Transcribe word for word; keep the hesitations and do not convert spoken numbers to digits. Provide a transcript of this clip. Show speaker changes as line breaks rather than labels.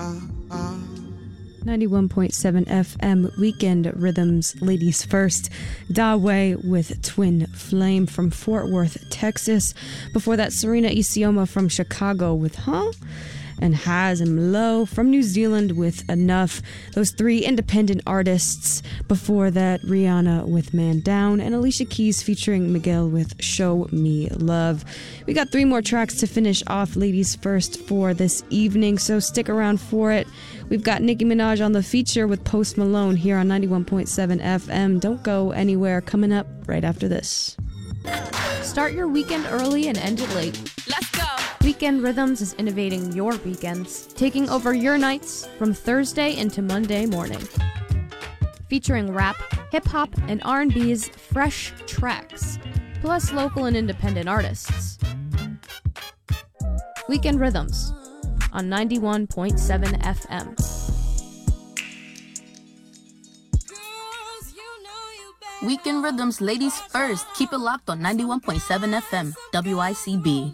ninety-one point seven F M Weekend Rhythms, ladies first. Dawei with Twin Flame from Fort Worth, Texas. Before that, Serena Isioma from Chicago with Huh? And Haz and Low from New Zealand with Enough. Those three independent artists. Before that, Rihanna with Man Down and Alicia Keys featuring Miguel with Show Me Love. We got three more tracks to finish off ladies first for this evening, so stick around for it. We've got Nicki Minaj on the feature with Post Malone here on ninety-one point seven F M. Don't go anywhere. Coming up right after this.
Start your weekend early and end it late.
Let's go.
Weekend Rhythms is innovating your weekends, taking over your nights from Thursday into Monday morning. Featuring rap, hip-hop, and R and B's fresh tracks, plus local and independent artists. Weekend Rhythms on ninety-one point seven F M.
Weekend Rhythms, ladies first. Keep it locked on ninety-one point seven F M, W I C B.